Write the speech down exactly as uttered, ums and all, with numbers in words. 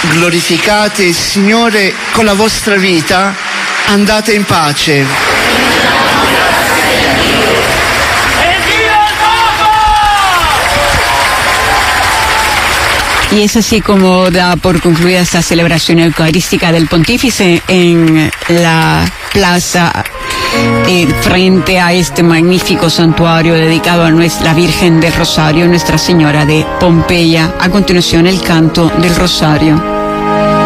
glorificate il Signore con la vostra vita, andate in pace. Y es así como da por concluida esta celebración eucarística del Pontífice en la plaza eh, frente a este magnífico santuario dedicado a nuestra Virgen del Rosario, Nuestra Señora de Pompeya. A continuación, el canto del Rosario.